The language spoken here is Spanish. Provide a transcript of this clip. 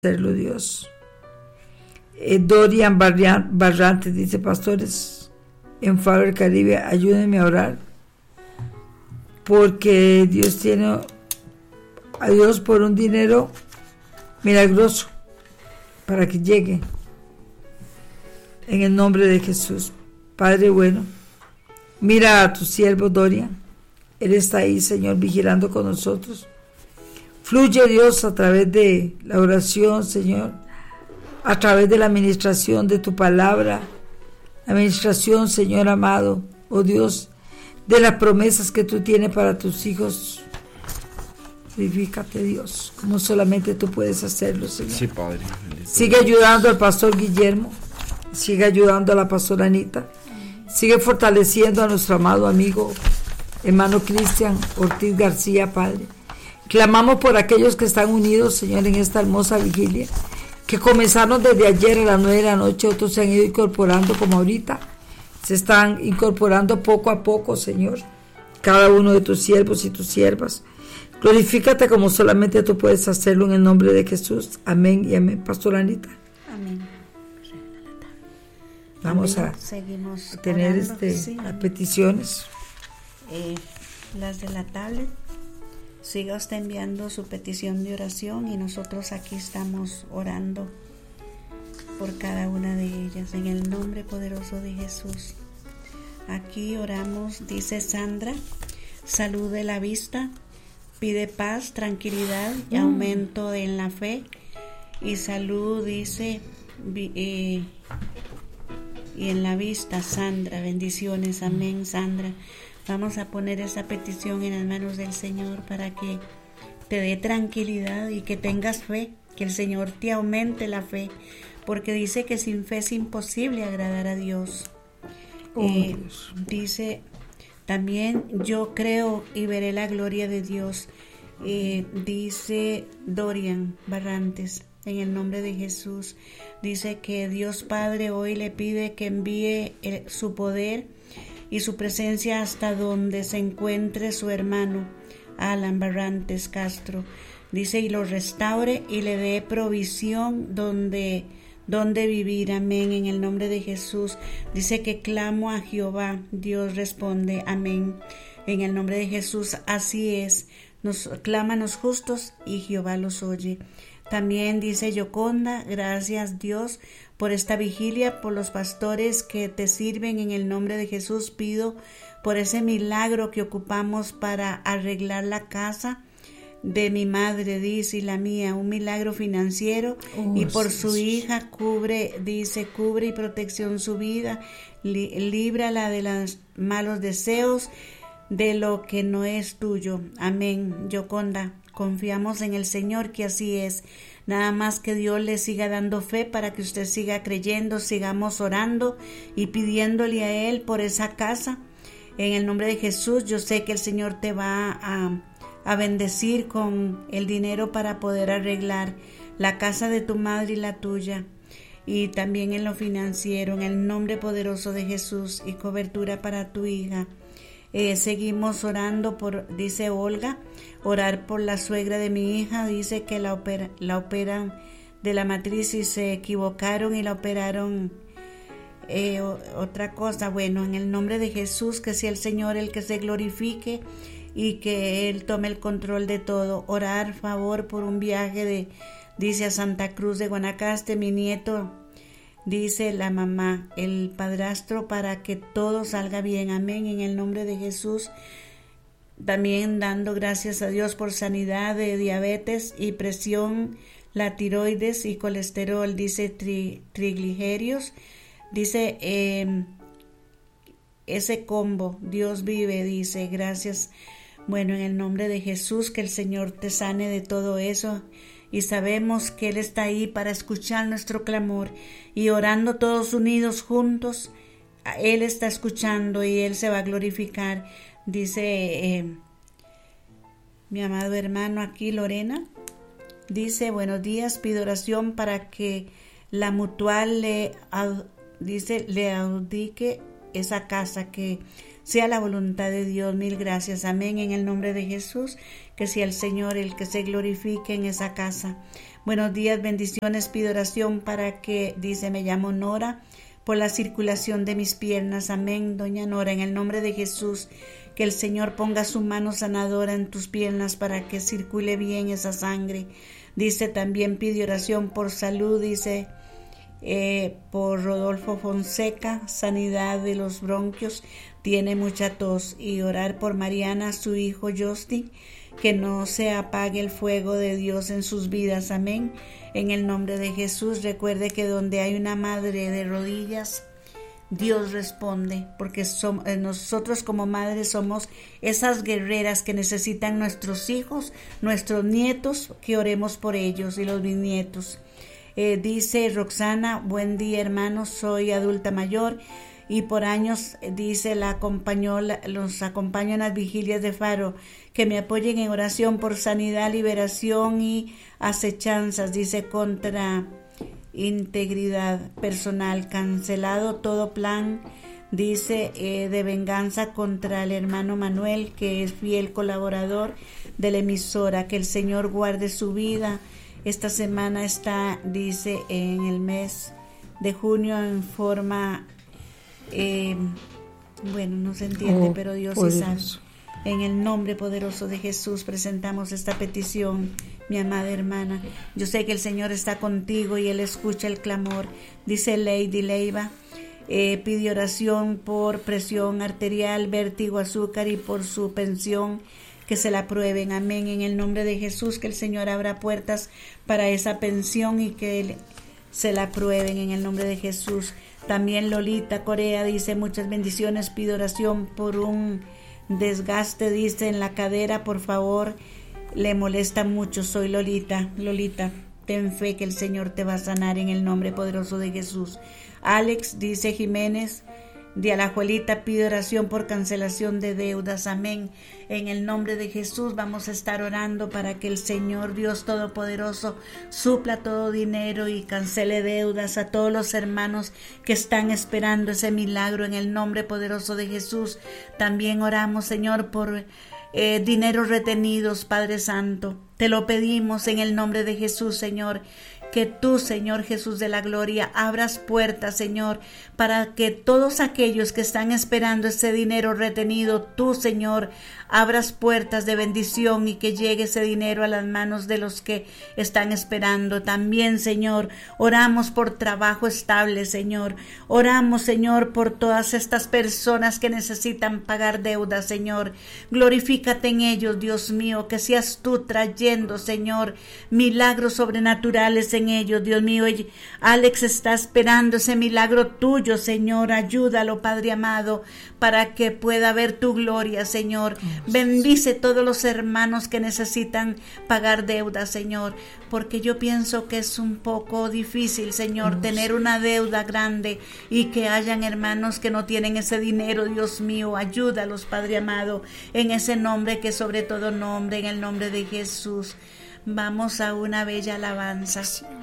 hacerlo, Dios. Dorian Barrantes dice: pastores en Faro del Caribe, ayúdenme a orar porque Dios tiene a Dios por un dinero milagroso para que llegue en el nombre de Jesús. Padre bueno, mira a tu siervo Dorian, él está ahí, Señor, vigilando con nosotros. Fluye, Dios, a través de la oración, Señor, a través de la administración de tu palabra, la administración, Señor amado, oh Dios, de las promesas que tú tienes para tus hijos. Vivifícate, Dios, como solamente tú puedes hacerlo, Señor. Sí, Padre. Sigue ayudando al pastor Guillermo, sigue ayudando a la pastora Anita, sigue fortaleciendo a nuestro amado amigo, hermano Cristian Ortiz García, Padre. Clamamos por aquellos que están unidos, Señor, en esta hermosa vigilia, que comenzaron desde ayer a las 9 de la noche, otros se han ido incorporando como ahorita, se están incorporando poco a poco, Señor, cada uno de tus siervos y tus siervas. Glorifícate como solamente tú puedes hacerlo en el nombre de Jesús. Amén y amén. Pastora Anita. Amén. Vamos amén. A tener sí, las peticiones. Las de la tablet. Siga usted enviando su petición de oración y nosotros aquí estamos orando por cada una de ellas en el nombre poderoso de Jesús. Aquí oramos, dice Sandra, salud de la vista, pide paz, tranquilidad y aumento en la fe y salud, dice, y en la vista. Sandra, bendiciones, amén. Sandra, vamos a poner esa petición en las manos del Señor para que te dé tranquilidad y que tengas fe, que el Señor te aumente la fe, porque dice que sin fe es imposible agradar a Dios. Dice también: yo creo y veré la gloria de Dios. Dice Dorian Barrantes, en el nombre de Jesús, dice que Dios Padre hoy le pide que envíe su poder y su presencia hasta donde se encuentre su hermano Alan Barrantes Castro, dice, y lo restaure y le dé provisión donde vivir, amén, en el nombre de Jesús. Dice que clamo a Jehová, Dios responde, amén, en el nombre de Jesús. Así es, nos claman los justos y Jehová los oye. También dice Yoconda: gracias Dios por esta vigilia, por los pastores que te sirven, en el nombre de Jesús pido por ese milagro que ocupamos para arreglar la casa de mi madre, dice, y la mía, un milagro financiero, y por su hija cubre y protección su vida, líbrala de los malos deseos, de lo que no es tuyo, amén. Yoconda, confiamos en el Señor que así es. Nada más que Dios le siga dando fe para que usted siga creyendo, sigamos orando y pidiéndole a Él por esa casa. En el nombre de Jesús, yo sé que el Señor te va a bendecir con el dinero para poder arreglar la casa de tu madre y la tuya. Y también en lo financiero, en el nombre poderoso de Jesús, y cobertura para tu hija. Seguimos orando dice Olga, orar por la suegra de mi hija, dice que la operan de la matriz y se equivocaron y la operaron otra cosa. Bueno, en el nombre de Jesús, que sea el Señor el que se glorifique y que Él tome el control de todo. Orar, favor, por un viaje dice a Santa Cruz de Guanacaste, mi nieto, dice la mamá, el padrastro, para que todo salga bien, amén, en el nombre de Jesús. También dando gracias a Dios por sanidad de diabetes y presión, la tiroides y colesterol, dice triglicéridos, dice ese combo, Dios vive, dice, gracias. Bueno, en el nombre de Jesús, que el Señor te sane de todo eso. Y sabemos que Él está ahí para escuchar nuestro clamor, y orando todos unidos juntos, Él está escuchando y Él se va a glorificar. Dice mi amado hermano aquí, Lorena, dice: buenos días, pido oración para que la mutual le adjudique esa casa que Sea la voluntad de Dios. Mil gracias. Amén. En el nombre de Jesús, que sea el Señor el que se glorifique en esa casa. Buenos días, bendiciones. Pido oración para que, dice, me llamo Nora, por la circulación de mis piernas. Amén, doña Nora, en el nombre de Jesús, que el Señor ponga su mano sanadora en tus piernas para que circule bien esa sangre. Dice, también pide oración por salud, dice, por Rodolfo Fonseca, sanidad de los bronquios, tiene mucha tos, y orar por Mariana, su hijo Justin, que no se apague el fuego de Dios en sus vidas. Amén. En el nombre de Jesús, recuerde que donde hay una madre de rodillas, Dios responde, porque nosotros como madres somos esas guerreras que necesitan nuestros hijos, nuestros nietos, que oremos por ellos y los bisnietos. Dice Roxana, buen día hermanos, soy adulta mayor y por años, dice, los acompaño en las vigilias de Faro, que me apoyen en oración por sanidad, liberación y acechanzas, dice, contra integridad personal, cancelado todo plan, dice, de venganza contra el hermano Manuel, que es fiel colaborador de la emisora, que el Señor guarde su vida. Esta semana está, dice, en el mes de junio en forma, bueno, no se entiende, pero Dios sí sabe. En el nombre poderoso de Jesús presentamos esta petición, mi amada hermana. Yo sé que el Señor está contigo y Él escucha el clamor. Dice Lady Leiva, pide oración por presión arterial, vértigo, azúcar y por su pensión, que se la aprueben. Amén. En el nombre de Jesús, que el Señor abra puertas para esa pensión y que se la aprueben en el nombre de Jesús. También Lolita Corea dice, muchas bendiciones, pido oración por un desgaste, dice, en la cadera, por favor, le molesta mucho. Soy Lolita, ten fe que el Señor te va a sanar en el nombre poderoso de Jesús. Alex, dice Jiménez, de Alajuelita, pide oración por cancelación de deudas. Amén. En el nombre de Jesús vamos a estar orando para que el Señor Dios Todopoderoso supla todo dinero y cancele deudas a todos los hermanos que están esperando ese milagro en el nombre poderoso de Jesús. También oramos, Señor, por dineros retenidos, Padre Santo. Te lo pedimos en el nombre de Jesús, Señor. Que tú, Señor Jesús de la gloria, abras puertas, Señor, para que todos aquellos que están esperando ese dinero retenido, tú, Señor, abras puertas de bendición y que llegue ese dinero a las manos de los que están esperando. También, Señor, oramos por trabajo estable, Señor. Oramos, Señor, por todas estas personas que necesitan pagar deudas, Señor. Glorifícate en ellos, Dios mío, que seas tú trayendo, Señor, milagros sobrenaturales en ellos, Dios mío. Alex está esperando ese milagro tuyo, Señor. Ayúdalo, Padre amado, para que pueda ver tu gloria, Señor. Bendice todos los hermanos que necesitan pagar deudas, Señor, porque yo pienso que es un poco difícil, Señor, tener una deuda grande y que hayan hermanos que no tienen ese dinero. Dios mío, ayúdalos, Padre amado, en ese nombre que sobre todo nombre, en el nombre de Jesús. Vamos a una bella alabanza.